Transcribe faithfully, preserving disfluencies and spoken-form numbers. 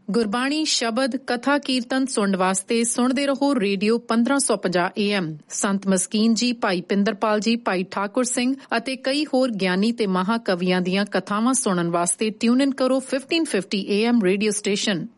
ਗੁਰਬਾਣੀ, ਸ਼ਬਦ, ਕਥਾ, ਕੀਰਤਨ ਸੁਣਨ ਵਾਸਤੇ ਸੁਣਦੇ ਰਹੋ ਰੇਡੀਓ ਪੰਦਰਾਂ ਸੌ ਪੰਜਾਹ ਏ ਐਮ। ਸੰਤ ਮਸਕੀਨ ਜੀ, ਭਾਈ ਪਿੰਦਰਪਾਲ ਜੀ, ਭਾਈ ਠਾਕੁਰ ਸਿੰਘ ਅਤੇ ਕਈ ਹੋਰ ਗਿਆਨੀ ਤੇ ਮਹਾਕਵੀਆਂ ਦੀਆਂ ਕਥਾਵਾਂ ਸੁਣਨ ਵਾਸਤੇ ਟਿਊਨ ਇਨ ਕਰੋ fifteen fifty A M radio station.